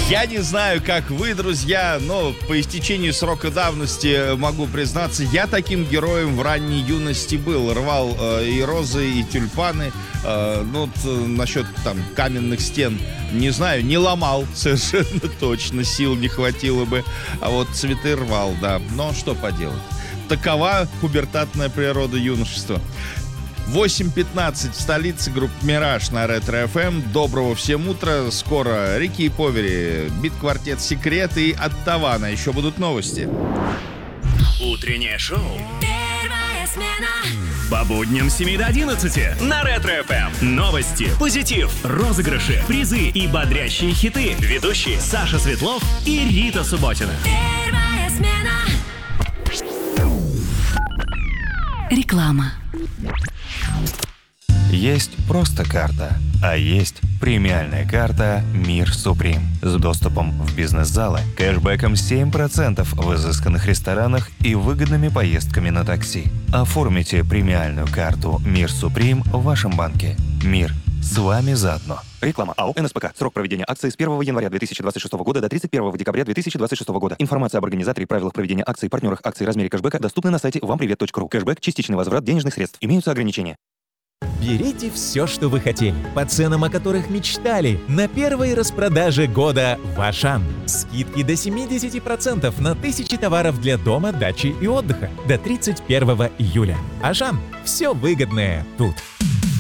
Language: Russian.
Я не знаю, как вы, друзья, но по истечении срока давности могу признаться, я таким героем в ранней юности был. Рвал и розы, и тюльпаны. Насчет там каменных стен, не знаю, не ломал совершенно точно, сил не хватило бы. А вот цветы рвал, да. Но что поделать. Такова пубертатная природа юношества. 8:15 в столице, группа «Мираж» на Ретро-ФМ. Доброго всем утра. Скоро Рики и Повери, бит-квартет «Секреты» и от Тавана. Еще будут новости. Утреннее шоу. Первая смена. По будням с 7 до 11 на Ретро-ФМ. Новости, позитив, розыгрыши, призы и бодрящие хиты. Ведущие Саша Светлов и Рита Субботина. Первая смена. Реклама. Есть просто карта, а есть премиальная карта «Мир Суприм» с доступом в бизнес-залы, кэшбэком 7% в изысканных ресторанах и выгодными поездками на такси. Оформите премиальную карту «Мир Суприм» в вашем банке. Мир с вами заодно. Реклама. АО «НСПК». Срок проведения акции с 1 января 2026 года до 31 декабря 2026 года. Информация об организаторе и правилах проведения акций, партнерах акций, размере кэшбэка доступны на сайте вампривет.ру. Кэшбэк – частичный возврат денежных средств. Имеются ограничения. Берите все, что вы хотели, по ценам, о которых мечтали, на первой распродаже года в Ашан. Скидки до 70% на тысячи товаров для дома, дачи и отдыха до 31 июля. Ашан. Все выгодное тут.